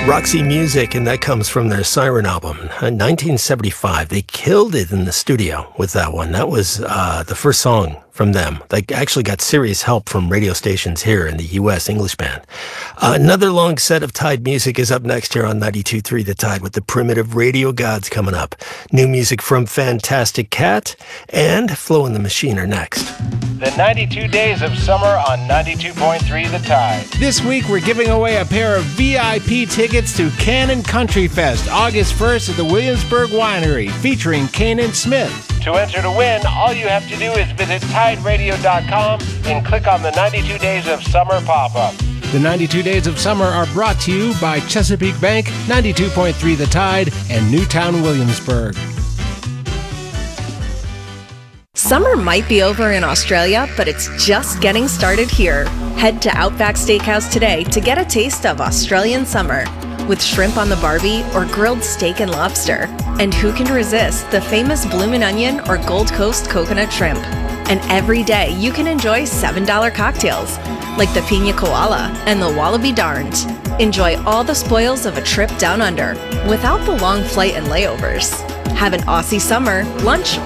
Roxy Music, and that comes from their Siren album. In 1975, they killed it in the studio with that one. That was the first song from them. They actually got serious help from radio stations here in the U.S. English band. Another long set of Tide music is up next here on 92.3 The Tide with the Primitive Radio Gods coming up. New music from Fantastic Cat and Flo and the Machine are next. The 92 Days of Summer on 92.3 The Tide. This week we're giving away a pair of VIP tickets to Cannon Country Fest, August 1st at the Williamsburg Winery, featuring Kanan Smith. To enter to win, all you have to do is visit TideRadio.com and click on the 92 Days of Summer pop-up. The 92 Days of Summer are brought to you by Chesapeake Bank, 92.3 The Tide, and Newtown Williamsburg. Summer might be over in Australia, but it's just getting started here. Head to Outback Steakhouse today to get a taste of Australian summer with shrimp on the barbie or grilled steak and lobster. And who can resist the famous bloomin' onion or Gold Coast coconut shrimp? And every day you can enjoy $7 cocktails like the Pina Koala and the Wallaby Darned. Enjoy all the spoils of a trip down under without the long flight and layovers. Have an Aussie summer, lunch